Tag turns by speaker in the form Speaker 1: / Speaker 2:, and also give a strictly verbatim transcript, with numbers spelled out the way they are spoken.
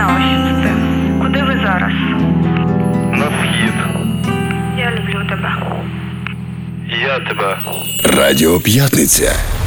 Speaker 1: Августе. Куди ви зараз?
Speaker 2: На схід.
Speaker 1: Я люблю тебе.
Speaker 2: Я тебе.
Speaker 3: Радіо П'ятниця.